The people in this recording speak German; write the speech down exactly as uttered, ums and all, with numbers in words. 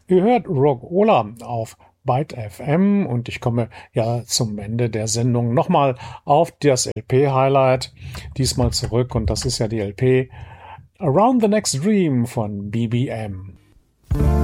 Ihr hört Rock Ola auf Byte F M und ich komme ja zum Ende der Sendung nochmal auf das L P-Highlight, diesmal zurück, und das ist ja die L P Around the Next Dream von B B M.